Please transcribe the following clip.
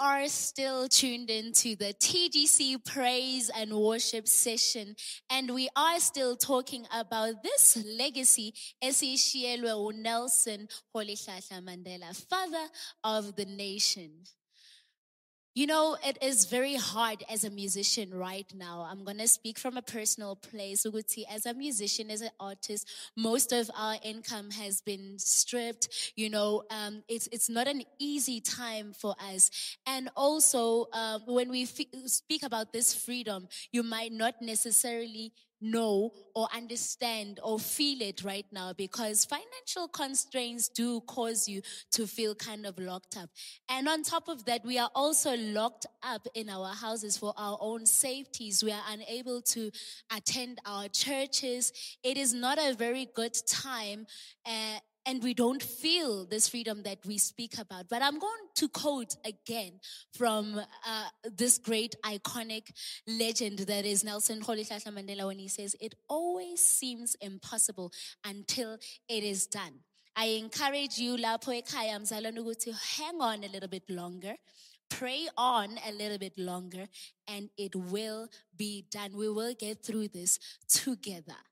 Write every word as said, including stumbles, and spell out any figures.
are still tuned into the T G C Praise and Worship session, and we are still talking about this legacy, esishiyelwe uNelson Rolihlahla Mandela, father of the nation. You know, it is very hard as a musician right now. I'm going to speak from a personal place. Ukuthi, as a musician, as an artist, most of our income has been stripped. You know, um, it's it's not an easy time for us. And also, um, when we f- speak about this freedom, you might not necessarily know or understand or feel it right now, because financial constraints do cause you to feel kind of locked up. And on top of that, we are also locked up in our houses for our own safeties. We are unable to attend our churches. It is not a very good time. Uh, And we don't feel this freedom that we speak about. But I'm going to quote again from uh, this great iconic legend that is Nelson Rolihlahla Mandela, when he says, "It always seems impossible until it is done." I encourage you, lapho ekhaya mzalwane, ukuthi hang on a little bit longer. Pray on a little bit longer, and it will be done. We will get through this together.